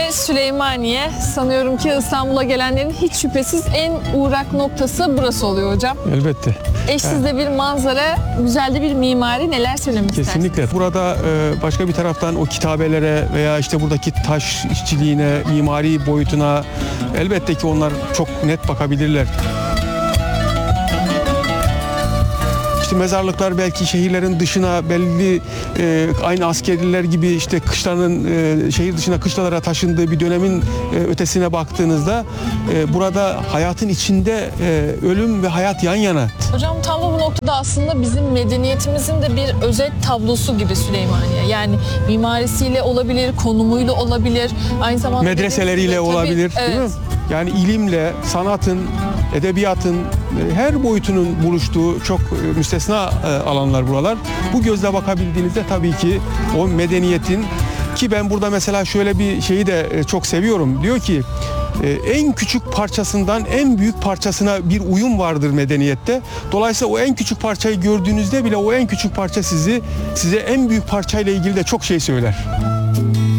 Süleymaniye. Sanıyorum ki İstanbul'a gelenlerin hiç şüphesiz en uğrak noktası burası oluyor hocam. Elbette. Eşsiz de bir manzara, güzel de bir mimari. Neler söylemek istersiniz? Kesinlikle. Burada başka bir taraftan o kitabelere veya işte buradaki taş işçiliğine, mimari boyutuna elbette ki onlar çok net bakabilirler. İşte mezarlıklar belki şehirlerin dışına belli aynı askeriler gibi işte kışlanın şehir dışına kışlalara taşındığı bir dönemin ötesine baktığınızda burada hayatın içinde ölüm ve hayat yan yana. Hocam tam da bu noktada aslında bizim medeniyetimizin de bir özet tablosu gibi Süleymaniye. Yani mimarisiyle olabilir, konumuyla olabilir, aynı zamanda medreseleriyle tabii, olabilir, evet. değil mi? Yani ilimle, sanatın, edebiyatın her boyutunun buluştuğu çok müstesna alanlar buralar. Bu gözle bakabildiğinizde tabii ki o medeniyetin, ki ben burada mesela şöyle bir şeyi de çok seviyorum. Diyor ki en küçük parçasından en büyük parçasına bir uyum vardır medeniyette. Dolayısıyla o en küçük parçayı gördüğünüzde bile o en küçük parça size en büyük parçayla ilgili de çok şey söyler.